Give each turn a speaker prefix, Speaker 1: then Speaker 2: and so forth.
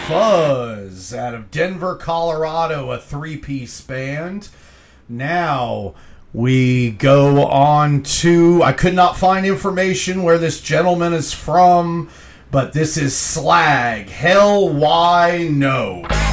Speaker 1: Fuzz out of Denver, Colorado, a three-piece band. Now we go on to, I could not find information where this gentleman is from, but this is Slag. Hell, why no?